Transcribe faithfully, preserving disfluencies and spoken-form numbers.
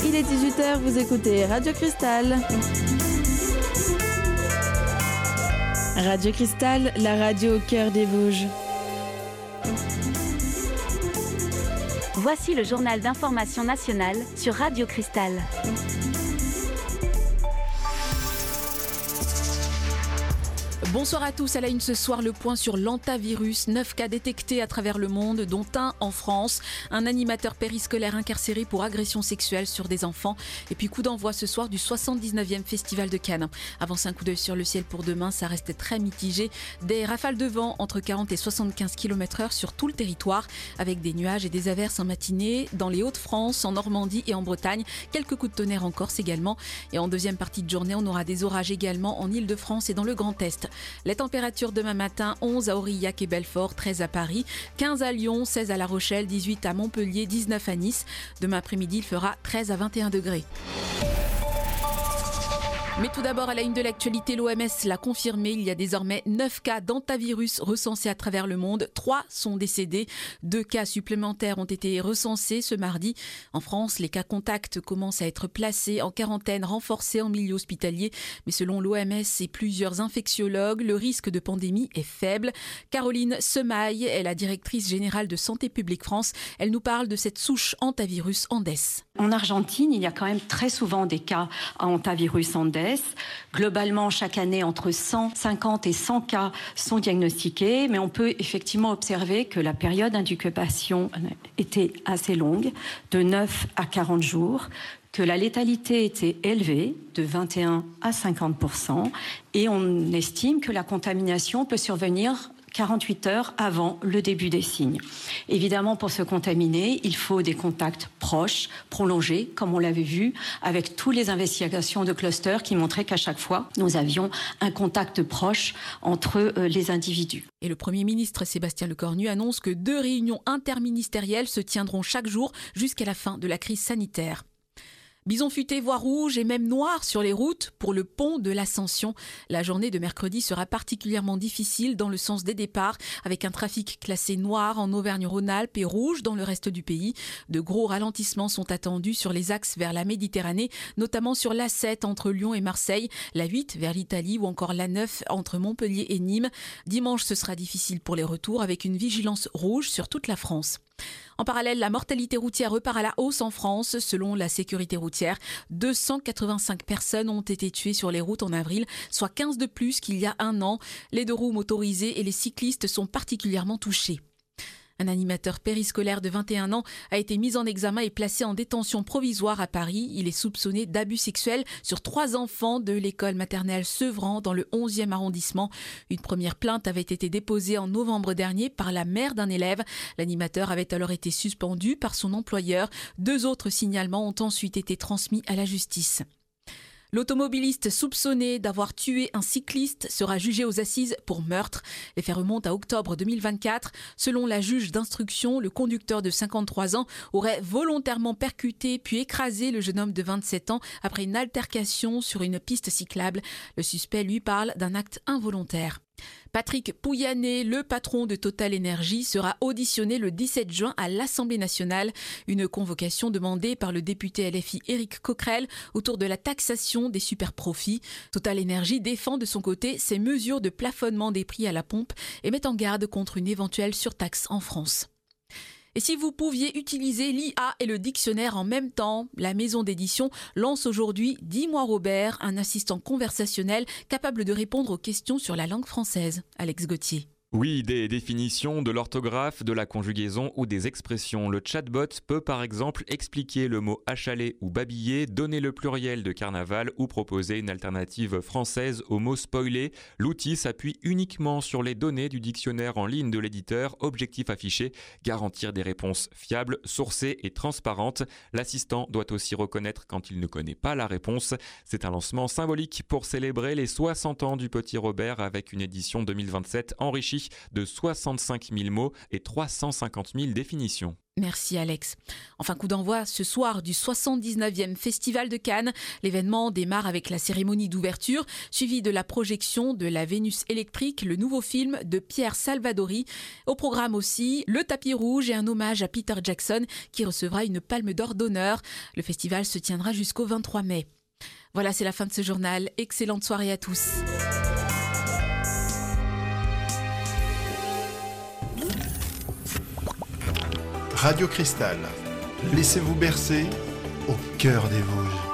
Il est dix-huit heures, vous écoutez Radio Cristal. Radio Cristal, la radio au cœur des Vosges. Voici le journal d'information nationale sur Radio Cristal. Bonsoir à tous, à la une ce soir, le point sur l'hantavirus. neuf cas détectés à travers le monde, dont un en France. Un animateur périscolaire incarcéré pour agression sexuelle sur des enfants. Et puis coup d'envoi ce soir du soixante-dix-neuvième Festival de Cannes. Avance un coup d'œil sur le ciel pour demain, ça reste très mitigé. Des rafales de vent entre quarante et soixante-quinze kilomètres heure sur tout le territoire, avec des nuages et des averses en matinée dans les Hauts-de-France, en Normandie et en Bretagne. Quelques coups de tonnerre en Corse également. Et en deuxième partie de journée, on aura des orages également en Île-de-France et dans le Grand Est. Les températures demain matin, onze à Aurillac et Belfort, treize à Paris, quinze à Lyon, seize à La Rochelle, dix-huit à Montpellier, dix-neuf à Nice. Demain après-midi, il fera treize à vingt et un degrés. Mais tout d'abord, à la une de l'actualité, l'O M S l'a confirmé, il y a désormais neuf cas d'hantavirus recensés à travers le monde. trois sont décédés. Deux cas supplémentaires ont été recensés ce mardi. En France, les cas contacts commencent à être placés en quarantaine renforcée en milieu hospitalier. Mais selon l'O M S et plusieurs infectiologues, le risque de pandémie est faible. Caroline Semaille est la directrice générale de Santé publique France. Elle nous parle de cette souche hantavirus Andes. En Argentine, il y a quand même très souvent des cas à hantavirus Andes. Globalement, chaque année, entre cent cinquante et cent cas sont diagnostiqués, mais on peut effectivement observer que la période d'incubation était assez longue, de neuf à quarante jours, que la létalité était élevée, de vingt et un à cinquante pour cent, et on estime que la contamination peut survenir quarante-huit heures avant le début des signes. Évidemment, pour se contaminer, il faut des contacts proches, prolongés, comme on l'avait vu avec toutes les investigations de clusters qui montraient qu'à chaque fois, nous avions un contact proche entre les individus. Et le Premier ministre Sébastien Lecornu annonce que deux réunions interministérielles se tiendront chaque jour jusqu'à la fin de la crise sanitaire. Bison futé voire rouge et même noir sur les routes pour le pont de l'Ascension. La journée de mercredi sera particulièrement difficile dans le sens des départs, avec un trafic classé noir en Auvergne-Rhône-Alpes et rouge dans le reste du pays. De gros ralentissements sont attendus sur les axes vers la Méditerranée, notamment sur l'A sept entre Lyon et Marseille, la huit vers l'Italie ou encore l'A neuf entre Montpellier et Nîmes. Dimanche, ce sera difficile pour les retours avec une vigilance rouge sur toute la France. En parallèle, la mortalité routière repart à la hausse en France. Selon la sécurité routière, deux cent quatre-vingt-cinq personnes ont été tuées sur les routes en avril, soit quinze de plus qu'il y a un an. Les deux roues motorisées et les cyclistes sont particulièrement touchés. Un animateur périscolaire de vingt et un ans a été mis en examen et placé en détention provisoire à Paris. Il est soupçonné d'abus sexuels sur trois enfants de l'école maternelle Sevran dans le onzième arrondissement. Une première plainte avait été déposée en novembre dernier par la mère d'un élève. L'animateur avait alors été suspendu par son employeur. Deux autres signalements ont ensuite été transmis à la justice. L'automobiliste soupçonné d'avoir tué un cycliste sera jugé aux assises pour meurtre. Les faits remontent à octobre deux mille vingt-quatre. Selon la juge d'instruction, le conducteur de cinquante-trois ans aurait volontairement percuté puis écrasé le jeune homme de vingt-sept ans après une altercation sur une piste cyclable. Le suspect lui parle d'un acte involontaire. Patrick Pouyanné, le patron de Total Energy, sera auditionné le dix-sept juin à l'Assemblée nationale. Une convocation demandée par le député L F I Éric Coquerel autour de la taxation des superprofits. Total Energy défend de son côté ces mesures de plafonnement des prix à la pompe et met en garde contre une éventuelle surtaxe en France. Et si vous pouviez utiliser l'I A et le dictionnaire en même temps, la maison d'édition lance aujourd'hui Dis-moi Robert, un assistant conversationnel capable de répondre aux questions sur la langue française. Alex Gauthier. Oui, des définitions, de l'orthographe, de la conjugaison ou des expressions. Le chatbot peut par exemple expliquer le mot achaler ou babiller, donner le pluriel de carnaval ou proposer une alternative française au mot spoiler. L'outil s'appuie uniquement sur les données du dictionnaire en ligne de l'éditeur. Objectif affiché, garantir des réponses fiables, sourcées et transparentes. L'assistant doit aussi reconnaître quand il ne connaît pas la réponse. C'est un lancement symbolique pour célébrer les soixante ans du petit Robert avec une édition deux mille vingt-sept enrichie poésie de soixante-cinq mille mots et trois cent cinquante mille définitions. Merci Alex. Enfin, coup d'envoi ce soir du soixante-dix-neuvième Festival de Cannes. L'événement démarre avec la cérémonie d'ouverture, suivie de la projection de La Vénus électrique, le nouveau film de Pierre Salvadori. Au programme aussi, le tapis rouge et un hommage à Peter Jackson qui recevra une palme d'or d'honneur. Le festival se tiendra jusqu'au vingt-trois mai. Voilà, c'est la fin de ce journal. Excellente soirée à tous. Radio Cristal, laissez-vous bercer au cœur des Vosges.